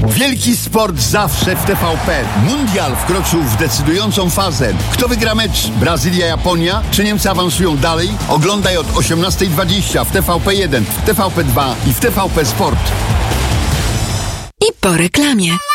Wielki sport zawsze w TVP. Mundial wkroczył w decydującą fazę. Kto wygra mecz? Brazylia-Japonia? Czy Niemcy awansują dalej? Oglądaj od 18:20 w TVP1, w TVP2 i w TVP Sport. I po reklamie.